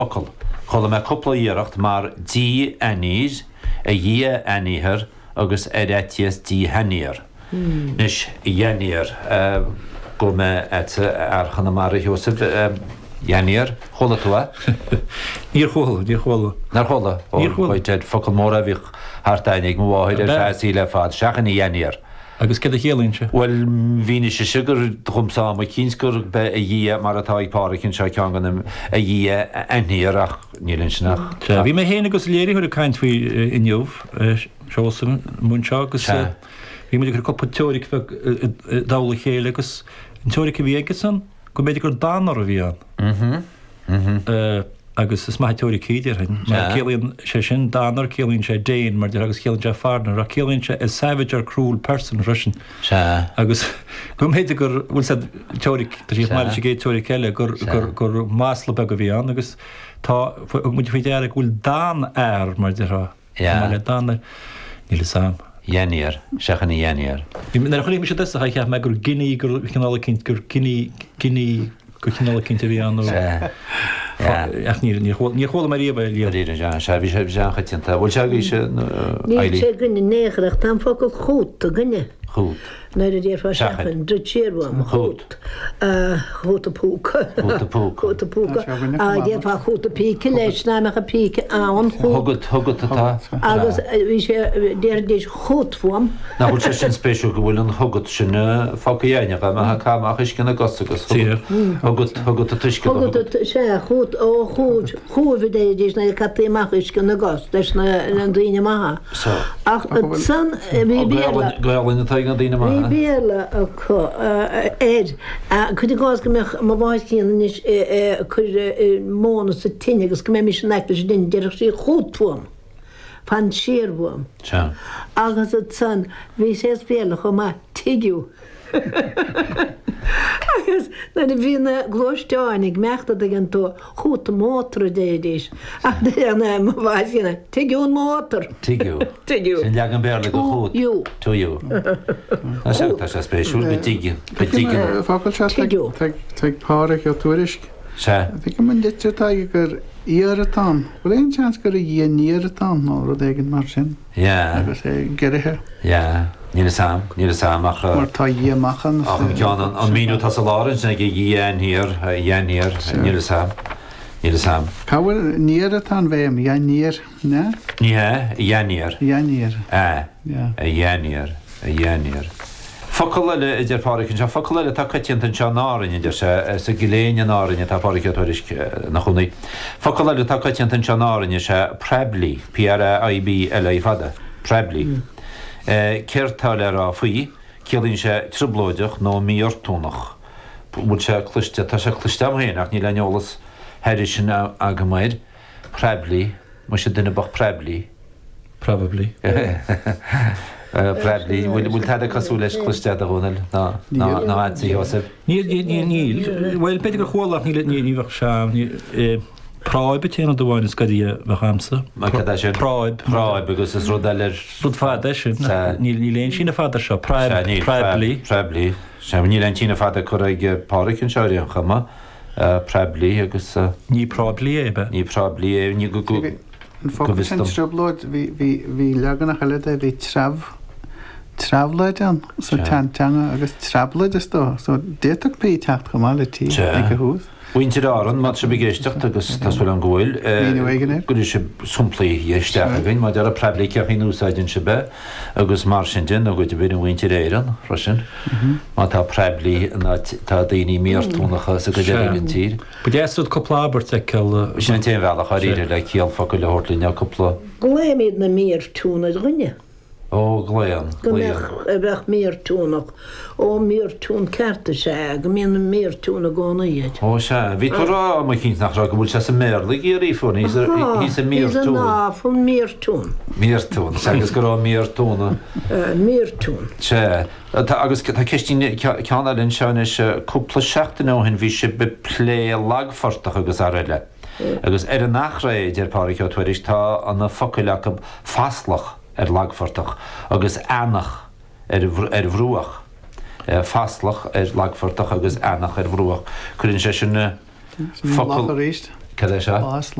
focail. Chola me coppla íireacht mar dí aníir a dhí aníhir agus eréitias dí haníir. Nis dhéaníir go me archanna mar a Joseph dhéaníir, chola tú a? Níor chola. Nar chola? Níor chola. Bhaid focail mór a bhíh hartainig mháid feasí le fad, seachan í dhéaníir. Agus cad a chéalainse? Well, híine sé sigur chumsá a cínsgur be a dhí mar atá ag páracinn se ceangan a dhí aníarach nílinsinach. Bhí mé héana agus léirí chuir a caiint faoi inniuh seosan múnseo agus bhí mé gur coppa teóric dála chéile agus an teóric a bhí agasan go méidir gur dánar a bhí an. Agus is mai teóric cíidir céalaonn sé sin dánar céalaonn sé déin mar agus céalann sé farnar a céalaonn sé a savage or cruel person rusin. Agus go méidir gur bhfuil sé teóric tá sí mai sé gé teóric eile gur másla be go bhí an agus tá mu fao deara bhfuil dán mar de rá le dánar níle sam. Dhéaníir, seachan í dhéaníir. Nar chuí sé a chaith me gur Guinea gur cinnála cinint gur Guinea gur cinnála cinnta bhí an ní chola mar riomh líon. Se bhí sé bheanchatinta. Bhil se bhí sé Ní sé gunne néireach tam focail chót a gunne. Chót. Nair a dtíar fá seachan drutíirham chót. Chót a púca. Chót a púca. A dtíar fá chót a píca leis náimeach a píca an chót. Thugad atá. Agus bhí sé déir déis chótfuam. Na bhil sé sin spéisiú go bhfuil an thugad sin fáca dhéanaach a me cáach is cinna gosagus. Thugad a tuisce. Thugad sé chót ó chód é déis na catíach is cinna gos leis na daoine maithe. Ach san bhí béla. Gláilinn atá an daoine maithe. Bhí béla éid chud gás go má bháid cían is chur móna sa tine agus go mé mis neicla sé duine deireach sí chótfuam. Fan siirham. Agus san bhí sé béla chu má tiigiú. Agus na bhína glóisteáinnig meachta an tú chuúta mótar dééis. Ach déana bhhaithna tiún mótar. Tiú. Sin leag an béla go chuút. Túú. Tá sé spéisiúil go tiigi. Fáil se teag páric ó tuairisc. Se. Bhí go man litte gur íaratán. Bhfuil éon chans gur dhé níaratán nó ru éigen mar sin. Agus é geirithe. Níle sam ach mar tá dhéamachchan cean an míú tá a lárin sin ag dhéaníir níle sam. Cáhfuil níaratán bhéim dhéaníir ne? Níthe dhéaníir. Dhéaníir. Focail eile idir páiricinn se focail eile tá caitianta an seanárin idir se sa giléine nárin tá páiricúiris nach chunaí. Focail eile tá caitianta an seanárin se Preblí, PRIB fada, Preblí. Ceirtá le rá faoi, cealíonn sé triblóideach nó míortúnach. Bhfuil sé cluiste tá sé cluisteam héanaach ní leneolalas heidir sin agaméid Preblí, mu sé duine bach Preblí. Probably. Preblí, bhfuil teda cosú leis cluistead a bhúnil ná antí Joseph. Níl, bhfuil beidir gur chólaach níomh seam Práib téanana do bháin is gadí bheithamsa. Práib agus is rud eile rud fada sin. Ní léon sína fada seo Preblí. Sem ní leon tína fada chu ag páiricinn seoiríon chuma Preblí agus ní Preblí ébe. Ní Preblí ní go An fógus sin triblóid bhí leganach eile bhí trablaid an so teanga agus trablaid is dó, so déach pí techt go mála tí ag go hús. Bhaintear áran mat se begéisteach agus tasfuil an ghfuil gur sé sumplaí dhéisteach a bhain, má dear a Preblí ceap hín úsáidin se be agus mar sin din a go de bhín bhaintear éirean freisin. Má tá Preblí tá daoine míortúnacha sa go déirgan tír. Bud éasúd coplábart ag ceall sin an téon bhealach a riidir le céal focail le hortlainn a copla. Gléimiad na míortúna gunne. Ó gléan. Bheith míortúnach ó míortún certa sé go míon míortúna gána iad. Ó se, bhí tú rá mai cíns nach rá go bhfuil se sa méla í rífún hí sa míortún. Náfún míortún. Míortún, segus go rá míortúna. Míortún. Se, agus tá ceistín ceanna linn seán is cúpla seachtain óhin bhí si be plé lagfortach agus aile. Agus ar an nachra idir páiricú tuairis tá anna focailach faslach lagfortach agus annach bhrúach. Faslach lagfortach agus annach bhrúach. Cuireann sé sin Cad é seo? Bás